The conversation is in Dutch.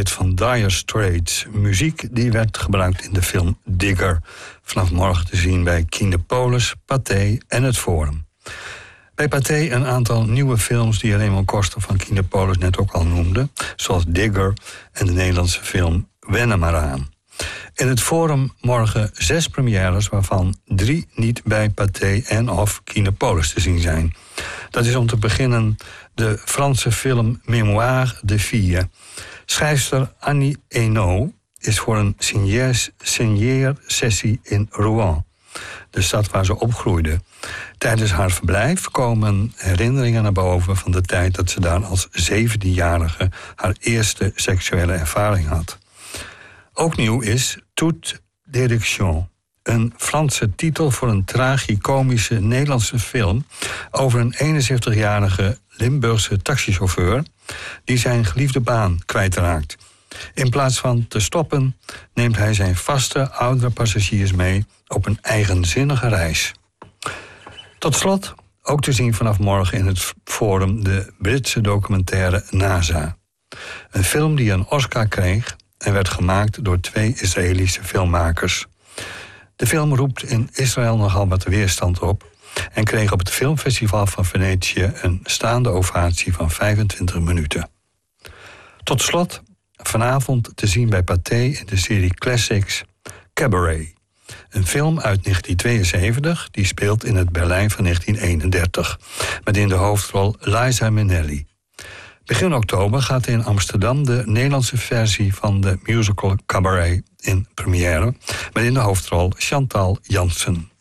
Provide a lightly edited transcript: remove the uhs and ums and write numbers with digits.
hit van Dire Straits. Muziek die werd gebruikt in de film Digger. Vanaf morgen te zien bij Kinepolis, Pathé en het Forum. Bij Pathé een aantal nieuwe films die Raymond Koster van Kinepolis net ook al noemde. Zoals Digger en de Nederlandse film Wennen maar aan. In het Forum morgen 6 premières, waarvan 3 niet bij Pathé en of Kinepolis te zien zijn. Dat is om te beginnen de Franse film Mémoire de Fille. Schrijfster Annie Ernaux is voor een signeersessie in Rouen, de stad waar ze opgroeide. Tijdens haar verblijf komen herinneringen naar boven van de tijd dat ze daar als 17-jarige haar eerste seksuele ervaring had. Ook nieuw is Toute Direction, een Franse titel voor een tragicomische Nederlandse film over een 71-jarige Limburgse taxichauffeur die zijn geliefde baan kwijtraakt. In plaats van te stoppen neemt hij zijn vaste oudere passagiers mee op een eigenzinnige reis. Tot slot ook te zien vanaf morgen in het Forum de Britse documentaire NASA. Een film die een Oscar kreeg en werd gemaakt door 2 Israëlische filmmakers. De film roept in Israël nogal wat weerstand op en kreeg op het filmfestival van Venetië een staande ovatie van 25 minuten. Tot slot vanavond te zien bij Pathé in de serie Classics Cabaret. Een film uit 1972 die speelt in het Berlijn van 1931. Met in de hoofdrol Liza Minnelli. Begin oktober gaat in Amsterdam de Nederlandse versie van de musical Cabaret in première. Met in de hoofdrol Chantal Jansen.